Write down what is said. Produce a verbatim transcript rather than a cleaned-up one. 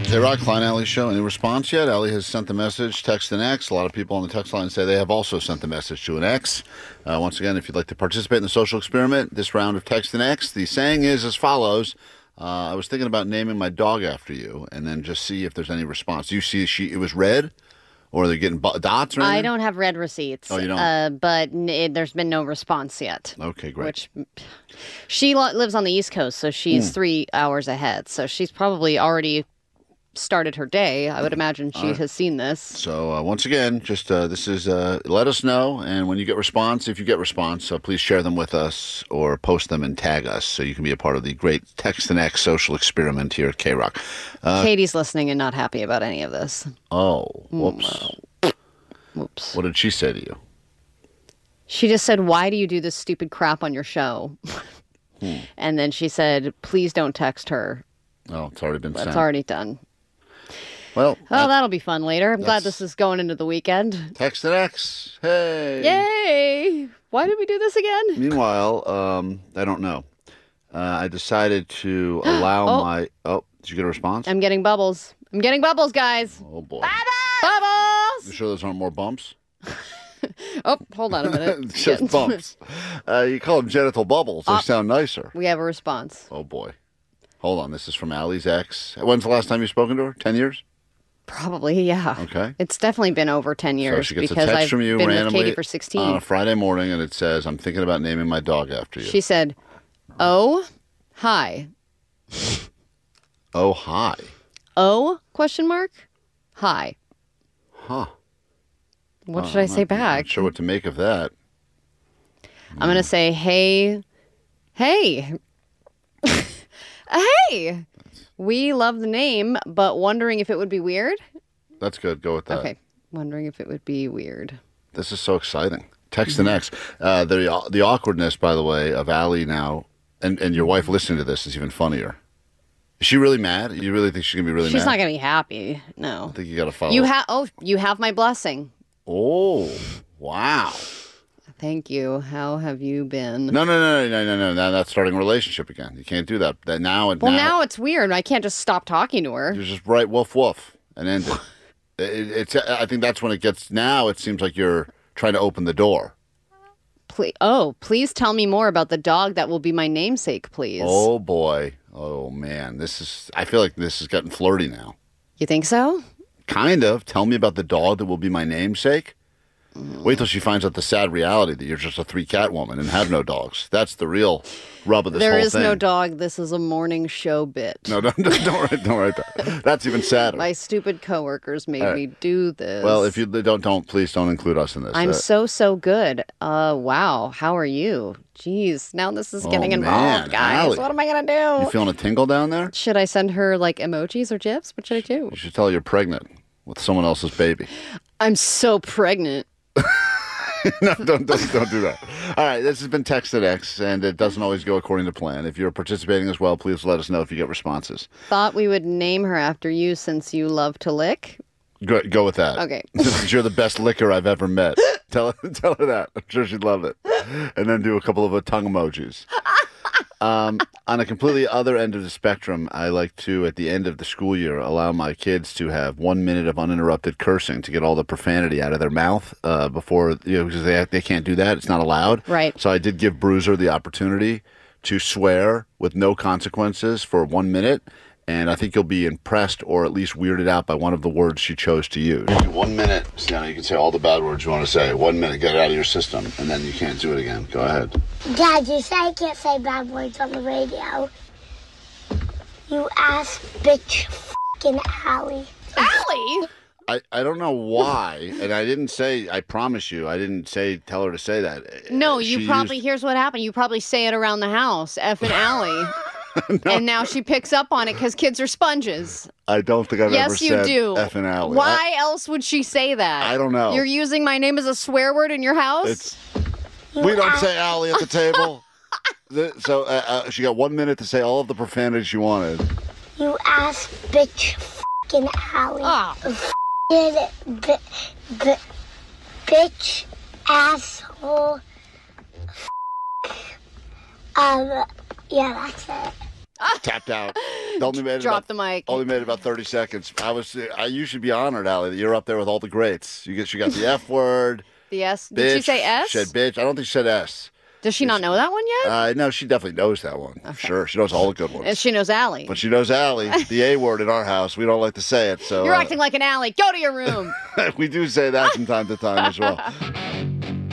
K-Rock, Klein Alley Show. Any response yet? Alley has sent the message, text an X. A lot of people on the text line say they have also sent the message to an X. Uh, once again, if you'd like to participate in the social experiment, this round of text an X, the saying is as follows. Uh, I was thinking about naming my dog after you, and then just see if there's any response. Do you see she? It was red? Or are they getting bo- dots or anything? I don't have red receipts. Oh, you don't? Uh, but n- there's been no response yet. Okay, great. Which she lo- lives on the East Coast, so she's mm. three hours ahead. So she's probably already started her day. I would imagine she right. has seen this. So uh, once again, just uh, this is uh, let us know, and when you get response, if you get response, uh, please share them with us or post them and tag us so you can be a part of the great Text and X social experiment here at K-Rock. Uh, Katie's listening and not happy about any of this. Oh, whoops. Mm, whoops. What did she say to you? She just said, "Why do you do this stupid crap on your show?" hmm. And then she said, "Please don't text her." Oh, it's already been That's sent. It's already done. Well, oh, that'll be fun later. I'm glad this is going into the weekend. Text and X. Hey. Yay. Why did we do this again? Meanwhile, um, I don't know. Uh, I decided to allow oh. my... Oh, did you get a response? I'm getting bubbles. I'm getting bubbles, guys. Oh, boy. Bubbles! Bubbles! You sure those aren't more bumps? Oh, hold on a minute. Just bumps. Uh, you call them genital bubbles. They oh, sound nicer. We have a response. Oh, boy. Hold on. This is from Allie's ex. When's the last time you've spoken to her? Ten years? Probably, yeah. Okay. It's definitely been over ten years so she gets because a text I've from you been randomly with Katie for sixteen. On a Friday morning, and it says, I'm thinking about naming my dog after you. She said, oh, hi. Oh, hi. Oh, question mark? Hi. Huh. What uh, should I I'm say not, back? I'm not sure what to make of that. I'm going to say, hey, hey. Hey. We love the name, but wondering if it would be weird? That's good. Go with that. Okay. Wondering if it would be weird. This is so exciting. Text the next. Uh, the the awkwardness, by the way, of Allie now, and, and your wife listening to this is even funnier. Is she really mad? You really think she's going to be really she's mad? She's not going to be happy. No. I think you got to follow. You have Oh, you have my blessing. Oh, wow. Thank you. How have you been? No, no, no, no, no, no, no. Now that's starting a relationship again. You can't do that. That now and well, now, now it's weird. I can't just stop talking to her. You just write woof woof and end it. it. It's. I think that's when it gets. Now it seems like you're trying to open the door. Please, oh, please tell me more about the dog that will be my namesake, please. Oh boy. Oh man. This is. I feel like this is getting flirty now. You think so? Kind of. Tell me about the dog that will be my namesake. Wait till she finds out the sad reality that you're just a three-cat woman and have no dogs. That's the real rub of this there whole is thing. no dog. This is a morning show bit. No, don't, don't, don't write, don't write that. That's even sadder. My stupid coworkers made right. me do this. Well, if you don't, don't please don't include us in this. I'm uh, so, so good. Uh, wow. How are you? Jeez. Now this is getting oh, involved, man, guys. Allie. What am I going to do? You feeling a tingle down there? Should I send her, like, emojis or gifs? What should I do? You should tell her you're pregnant with someone else's baby. I'm so pregnant. No, don't, don't, don't do that. All right, this has been Text at X, and it doesn't always go according to plan. If you're participating as well, please let us know if you get responses. Thought we would name her after you since you love to lick. Go, go with that. Okay. Since you're the best licker I've ever met. Tell her, tell her that. I'm sure she'd love it. And then do a couple of uh, tongue emojis. Um, on a completely other end of the spectrum, I like to, at the end of the school year, allow my kids to have one minute of uninterrupted cursing to get all the profanity out of their mouth uh, before, you know, because they, they can't do that. It's not allowed. Right. So I did give Bruiser the opportunity to swear with no consequences for one minute. And I think you'll be impressed or at least weirded out by one of the words she chose to use. One minute, Sienna, you can say all the bad words you want to say. One minute, get it out of your system, and then you can't do it again. Go ahead. Dad, you say I can't say bad words on the radio. You ass bitch f***ing Allie. Allie? I, I don't know why, and I didn't say, I promise you, I didn't say, tell her to say that. No, you She probably, used- here's what happened. You probably say it around the house, effing Allie. No. And now she picks up on it because kids are sponges. I don't think I've yes, ever you said do. effing Allie. Why I, else would she say that? I don't know. You're using my name as a swear word in your house? It's We don't say Allie at the table. The- so uh, uh, she got one minute to say all of the profanity she wanted. You ass bitch f***ing Allie. Oh. F***ing b- b- bitch asshole. F- um, yeah, that's it. Tapped out. Only made it Drop about, the mic. Only made it about thirty seconds. I was. I, you should be honored, Allie, that you're up there with all the greats. You get. You got the F word. The S. Bitch. Did she say S? She said bitch. I don't think she said S. Does she not know that one yet? Uh, no, she definitely knows that one. Okay. Sure, she knows all the good ones. And she knows Allie. But she knows Allie, the A word in our house. We don't like to say it, so you're uh, acting like an Allie. Go to your room. we do say that from time to time as well.